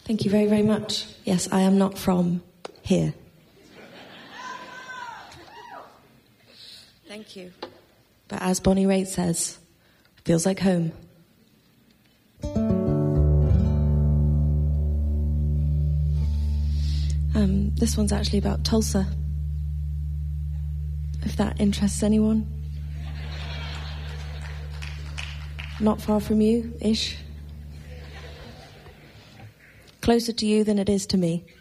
Thank you very, very much. Yes, I am not from here. Thank you. But as Bonnie Raitt says, feels like home. This one's actually about Tulsa, if that interests anyone. Not far from you, ish. Closer to you than it is to me.